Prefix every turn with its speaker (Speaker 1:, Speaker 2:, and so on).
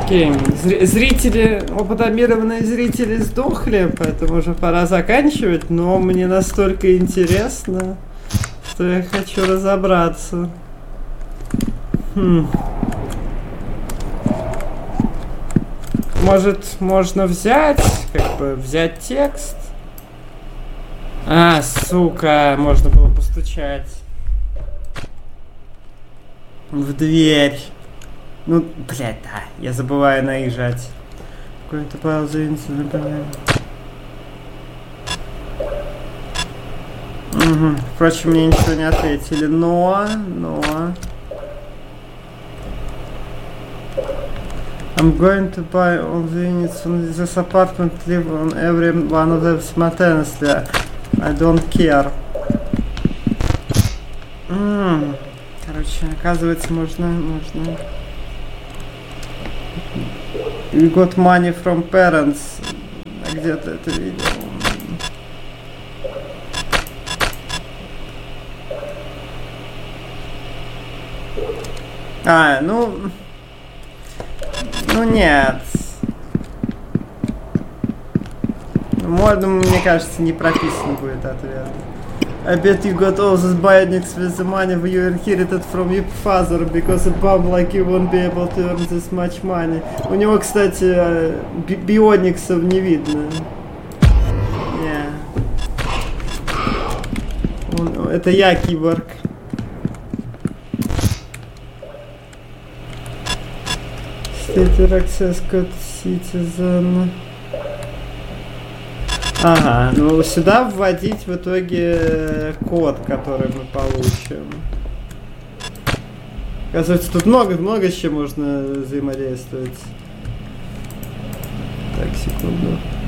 Speaker 1: Окей. Зрители, опытомированные зрители сдохли, поэтому уже пора заканчивать, но мне настолько интересно, что я хочу разобраться. Может, можно взять текст? А, сука, можно было постучать в дверь. Ну, блядь, да, я забываю наезжать. Какой-то пауза, например. Угу. Впрочем, мне ничего не ответили. Но... I'm going to buy all the units from this apartment, live on every one of them simultaneously. I don't care. Короче, оказывается, можно... We got money from parents. А где ты это видел? Ну нет. Можно, мне кажется, не прописан будет ответ. I bet you got all those bionics with the money you inherited from your father, because a bum like you won't be able to earn this much money. У него, кстати, биониксов не видно. Это я киборг. Stater access code citizen. Ага, ну сюда вводить в итоге код, который мы получим. Оказывается, тут много с чем можно взаимодействовать. Так, секунду.